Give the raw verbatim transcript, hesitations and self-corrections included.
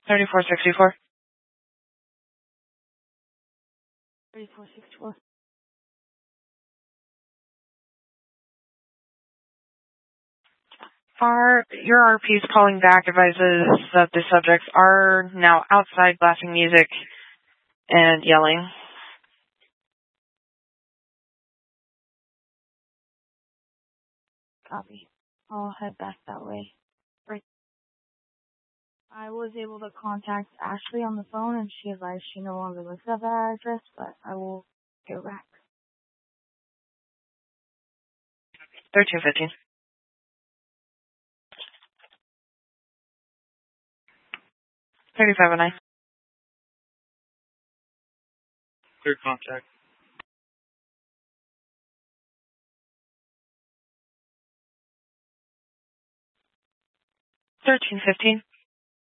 thirty-four sixty-four. thirty-four sixty-four. Our, your R P is calling back advises that the subjects are now outside blasting music and yelling. Copy. I'll head back that way. Right. I was able to contact Ashley on the phone, and she advised she no longer lives at that address, but I will get back. thirteen fifteen. thirty-five oh nine. Clear contact. thirteen fifteen.